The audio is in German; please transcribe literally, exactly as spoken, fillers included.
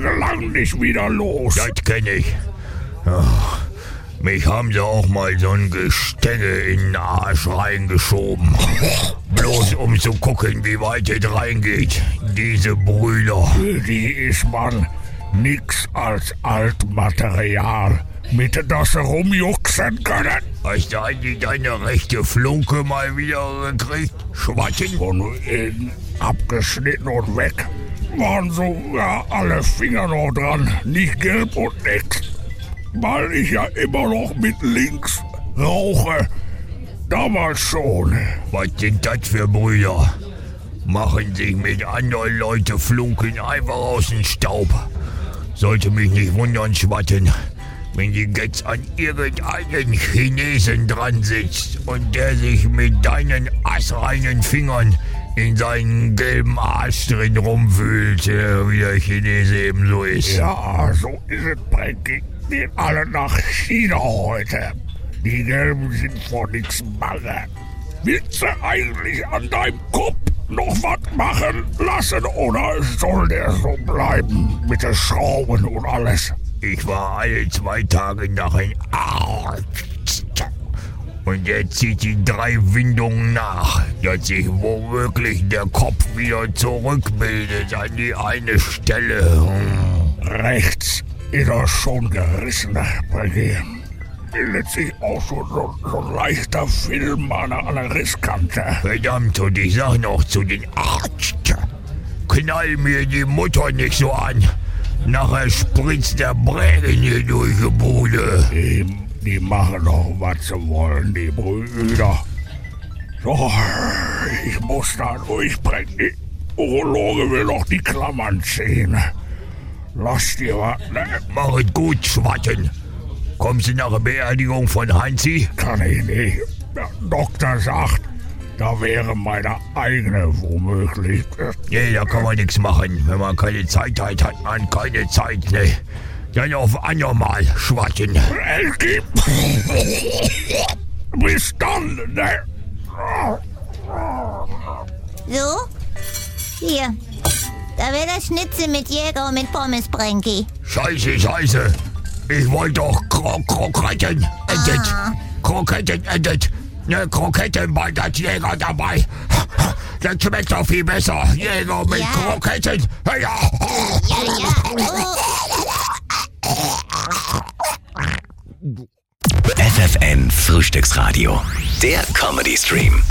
tagelang nicht wieder los. Das kenn ich. Ach, mich haben sie auch mal so ein Gestänge in den Arsch reingeschoben. Bloß um zu gucken, wie weit es reingeht. Diese Brüder. Die ist man nix als Altmaterial, mit das sie rumjuxen können. Hast du eigentlich deine rechte Flunke mal wieder gekriegt, Schwatten? Von innen abgeschnitten und weg. Waren sogar alle Finger noch dran, nicht gelb und nix. Weil ich ja immer noch mit links rauche. Damals schon. Was sind das für Brüder? Machen sich mit anderen Leuten Flunken einfach aus dem Staub. Sollte mich nicht wundern, Schwatten, wenn die jetzt an irgendeinen Chinesen dran sitzt und der sich mit deinen assreinen Fingern in seinen gelben Arsch drin rumfühlt, äh, wie der Chinese eben so ist. Ja, so ist es, Brenki. Gehen alle nach China heute. Die Gelben sind vor nichts bange. Willst du eigentlich an deinem Kopf noch was machen lassen oder soll der so bleiben mit den Schrauben und alles? Ich war alle zwei Tage nach einem Arzt. Und der zieht die drei Windungen nach, dass sich womöglich der Kopf wieder zurückbildet an die eine Stelle. Hm. Rechts ist er schon gerissen, Brenki. Bildet sich auch schon so, so ein leichter Film an einer Risskante. Verdammt, und ich sag noch zu den Arzt, knall mir die Mutter nicht so an. Nachher spritzt der Brägen hier durch die Bude. Die, die machen doch, was sie wollen, die Brüder. So, ich muss da durchbringen. Die Urologe will doch die Klammern ziehen. Lass dir was, ne? Mach es gut, Schwatten. Kommst du nach der Beerdigung von Heinzi? Kann ich nicht. Der Doktor sagt, da wäre meine eigene womöglich. Nee, da kann man nichts machen. Wenn man keine Zeit hat, hat man keine Zeit, ne? Dann auf andermal, Schwatten. Elki! Bis dann, ne? So? Hier. Da wäre das Schnitzel mit Jäger und mit Pommes, Brenki. Scheiße, scheiße. Ich wollte doch Kro Kroketten endet. Ah. Kroketten endet. Ne, Kroketten bei der Jäger dabei. Das schmeckt doch viel besser. Jäger mit Ja. Kroketten. Ja. Ja, ja. Oh. F F N Frühstücksradio. Der Comedy Stream.